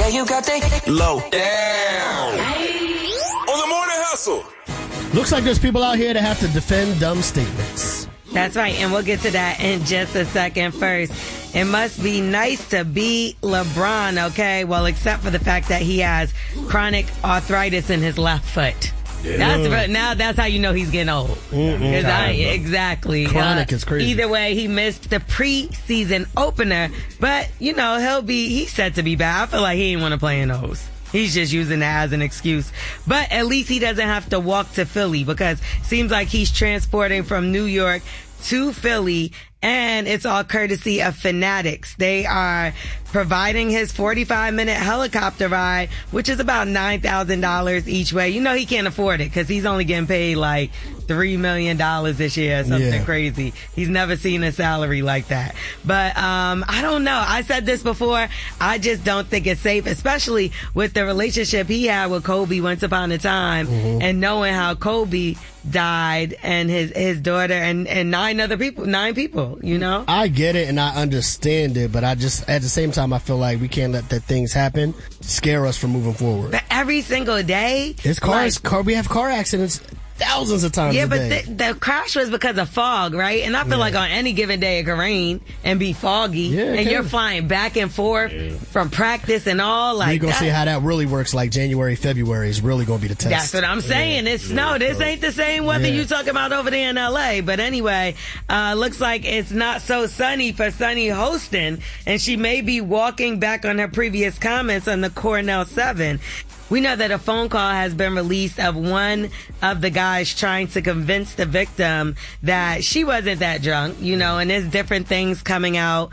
you got the low down. On the Morning Hustle. Looks like there's people out here that have to defend dumb statements. That's right, and we'll get to that in just a second. First, it must be nice to be LeBron, okay? Well, except for the fact that he has chronic arthritis in his left foot. Yeah. Now that's how you know he's getting old. Exactly. Chronic is crazy. Either way, he missed the preseason opener, but, you know, he's set to be back. I feel like he didn't want to play in those. He's just using that as an excuse. But at least he doesn't have to walk to Philly because it seems like he's transporting from New York to Philly, and it's all courtesy of Fanatics. They are providing his 45-minute helicopter ride, which is about $9,000 each way. You know he can't afford it because he's only getting paid like $3 million this year or something crazy. He's never seen a salary like that. But I don't know. I said this before. I just don't think it's safe, especially with the relationship he had with Kobe once upon a time, and knowing how Kobe died and his daughter and nine people, you know? I get it and I understand it, but I just, at the same time, I feel like we can't let that things happen scare us from moving forward. But every single day, it's we have car accidents thousands of times a day. But the crash was because of fog, right? And I feel like on any given day it could rain and be foggy, and you're flying back and forth from practice and all. Like, we're going to see how that really works. Like January, February is really going to be the test. That's what I'm saying. It's snow. This ain't the same weather you talking about over there in LA. But anyway, looks like it's not so sunny for Sunny Hostin, and she may be walking back on her previous comments on the Cornell 7. We know that a phone call has been released of one of the guys trying to convince the victim that she wasn't that drunk, you know, and there's different things coming out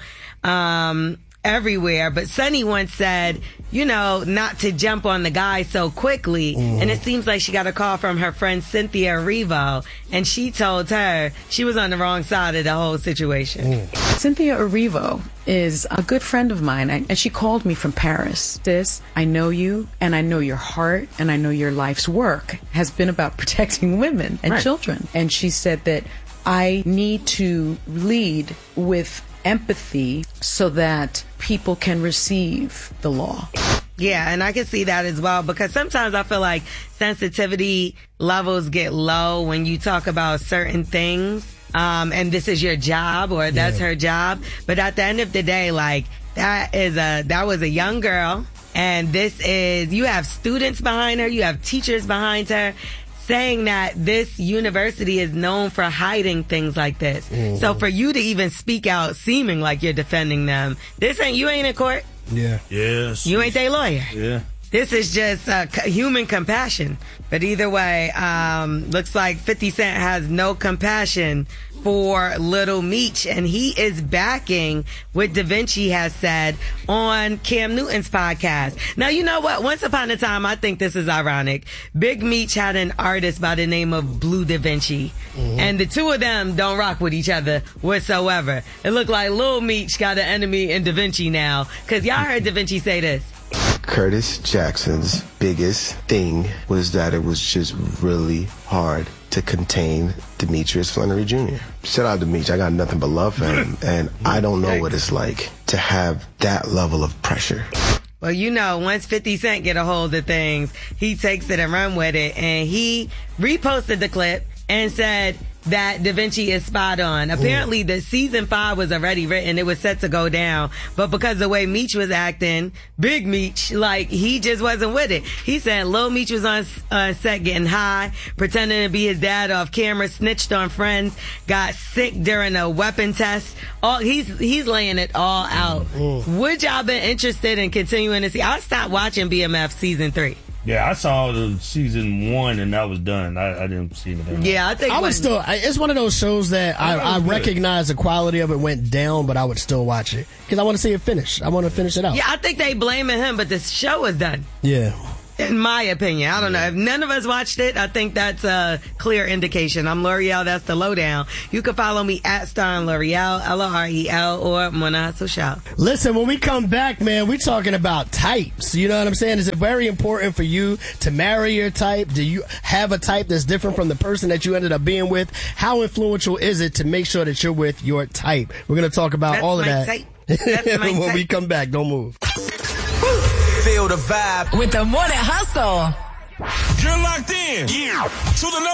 everywhere. But Sunny once said, you know, not to jump on the guy so quickly. And it seems like she got a call from her friend Cynthia Erivo, and she told her she was on the wrong side of the whole situation. Cynthia Erivo is a good friend of mine, and she called me from Paris. Sis, I know you, and I know your heart, and I know your life's work has been about protecting women and children. And she said that I need to lead with empathy so that people can receive the law. Yeah, and I can see that as well, because sometimes I feel like sensitivity levels get low when you talk about certain things. And this is your job, or that's her job. But at the end of the day, like, that was a young girl, and you have students behind her, you have teachers behind her, saying that this university is known for hiding things like this. So for you to even speak out seeming like you're defending them, you ain't in court. Yeah. Yes. You ain't their lawyer. Yeah. This is just human compassion. But either way, looks like 50 Cent has no compassion for Little Meech, and he is backing what Da Vinci has said on Cam Newton's podcast. Now, you know what? Once upon a time, I think this is ironic. Big Meech had an artist by the name of Blue Da Vinci, and the two of them don't rock with each other whatsoever. It looked like Lil Meech got an enemy in Da Vinci now, because y'all heard Da Vinci say this. Curtis Jackson's biggest thing was that it was just really hard to contain Demetrius Flannery Jr. Shout out to Meech. I got nothing but love for him, and I don't know what it's like to have that level of pressure. Well, you know, once 50 Cent get a hold of things, he takes it and run with it, and he reposted the clip and said that Da Vinci is spot on. Apparently, the season 5 was already written. It was set to go down. But because the way Meech was acting, Big Meech, like, he just wasn't with it. He said Lil Meech was on set getting high, pretending to be his dad off camera, snitched on friends, got sick during a weapon test. He's laying it all out. Would y'all been interested in continuing to see? I stopped watching BMF season 3. Yeah, I saw the season 1 and that was done. I didn't see anything. Yeah, I think I would still. It's one of those shows that I recognize the quality of it went down, but I would still watch it because I want to see it finish. I want to finish it out. Yeah, I think they blaming him, but the show is done. Yeah. In my opinion. I don't know. If none of us watched it, I think that's a clear indication. I'm L'Oreal. That's the lowdown. You can follow me at Starring L'Oreal, L'Orel, or Morning Hustle Show. Listen, when we come back, man, we're talking about types. You know what I'm saying? Is it very important for you to marry your type? Do you have a type that's different from the person that you ended up being with? How influential is it to make sure that you're with your type? We're going to talk about all of that That's my when type. we come back. Don't move. feel the vibe. With the Morning Hustle. You're locked in to the